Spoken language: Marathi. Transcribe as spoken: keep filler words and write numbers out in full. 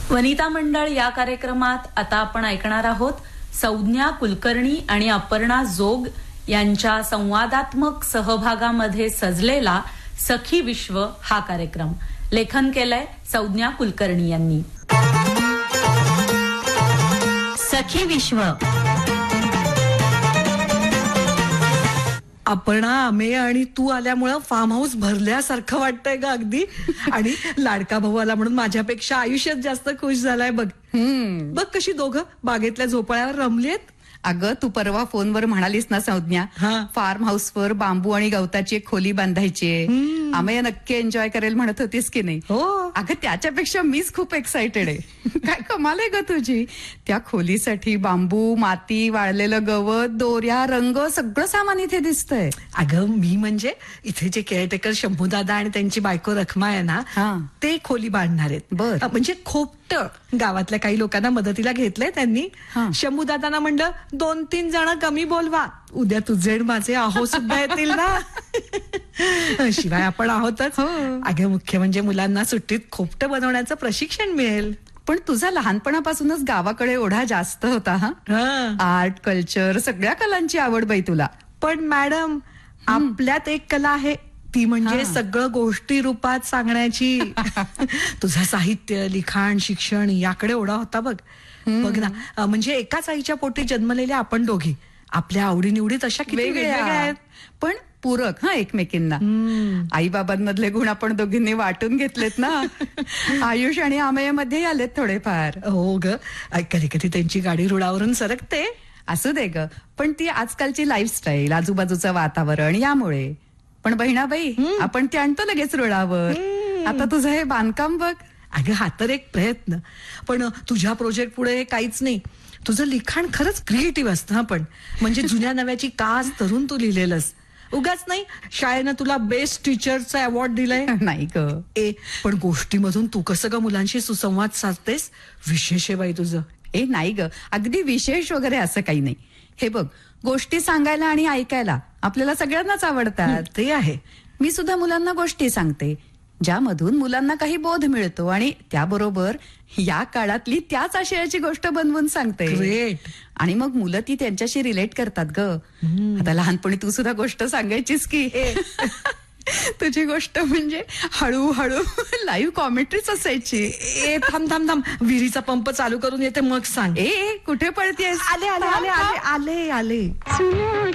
वनिता मंडळ या कार्यक्रमात आता आपण ऐकणार आहोत संज्ञा कुलकर्णी आणि अपर्णा जोग यांच्या संवादात्मक सहभागामध्ये सजलेला सखी विश्व हा कार्यक्रम. लेखन केलंय संज्ञा कुलकर्णी यांनी. सखी विश्व. अपर्णा, अमेय आणि तू आल्यामुळं फार्म हाऊस भरल्यासारखं वाटतंय ग अगदी. आणि लाडका भाऊ आला म्हणून माझ्यापेक्षा आयुष्यात जास्त खुश झालाय बघ. बघ कशी दोघं बागेतल्या झोपाळ्यावर रमलीत. अगं, तू परवा फोनवर म्हणालीस ना संज्ञा, फार्म हाऊसवर बांबू आणि गवताची एक खोली बांधायची. आम्ही नक्की एन्जॉय करेल म्हणत होतीस की नाही? हो अगं, त्याच्यापेक्षा मीच खूप एक्साइटेड आहे. काय कमाल आहे ग तुझी. त्या खोलीसाठी बांबू, माती, वाळलेलं गवत, दोऱ्या, रंग सगळं सामान इथे दिसतंय. अगं, मी म्हणजे इथे जे केअरटेकर शंभूदादा आणि त्यांची बायको रखमा आहे ना, ते खोली बांधणार आहेत. बर. म्हणजे खोपट गावातल्या काही लोकांना मदतीला घेतलंय त्यांनी. शंभूदादांना म्हणलं दोन तीन जण कमी बोलवा, उद्या तुझे माझे आहो सुद्धा येतील ना. शिवाय आपण आहोतच. अगं, मुख्य म्हणजे मुलांना सुट्टीत खोपट बनवण्याचं प्रशिक्षण मिळेल. पण तुझा लहानपणापासूनच गावाकडे ओढा जास्त होता. हा, आर्ट, कल्चर, सगळ्या कलांची आवड बाई तुला. पण मॅडम, आपल्यात एक कला आहे, ती म्हणजे सगळं गोष्टी रूपात सांगण्याची. तुझा साहित्य, लिखाण, शिक्षण याकडे ओढा होता बघ. बघ ना, म्हणजे एकाच आईच्या पोटी जन्मलेल्या आपण दोघी, आपल्या आवडीनिवडी तशा किती वेगवेगळ्या आहेत, पण पूरक हा एकमेकींना. आई बाबांमधले गुण आपण दोघींनी वाटून घेतलेत ना. आयुष आणि आमयामध्ये आलेत थोडेफार. हो ग, कधी कधी त्यांची गाडी रुळावरून सरकते. असू दे ग, पण ती आजकालची लाईफस्टाईल, आजूबाजूचं वातावरण यामुळे. पण बहिणाबाई, आपण ते आणतो लगेच रुळावर. आता तुझं हे बांधकाम बघ. अगं, हा तर एक प्रयत्न, पण तुझ्या प्रोजेक्ट पुढे काहीच नाही. तुझं लिखाण खरंच क्रिएटिव्ह असतं. पण म्हणजे जुन्या नव्याची कास धरून तू लिहिलेलंस. उगाच नाही शाळेनं तुला बेस्ट टीचरचा अवॉर्ड दिलाय. नाही ग ए, पण गोष्टीमधून तू कसं ग मुलांशी सुसंवाद साधतेस, विशेष आहे बाई तुझं. ए नाही ग, अगदी विशेष वगैरे असं काही नाही. हे बघ, गोष्टी सांगायला आणि ऐकायला आपल्याला सगळ्यांनाच आवडतात. ते आहे. मी सुद्धा मुलांना गोष्टी सांगते, ज्यामधून मुलांना काही बोध मिळतो, आणि त्याबरोबर या काळातली त्याच आशयाची गोष्ट बनवून सांगते. ग्रेट. आणि मग मुलं ती त्यांच्याशी रिलेट करतात ग. आता लहानपणी तू सुद्धा गोष्ट सांगायचीस की. तुझी गोष्ट म्हणजे हळूहळू लाईव्ह कॉमेंट्रीच असायची. ए थांब थांब थांब, विहिरीचा पंप चालू करून येते मग सांग. ए कुठे पळतेस? आले आले आले आले आले आले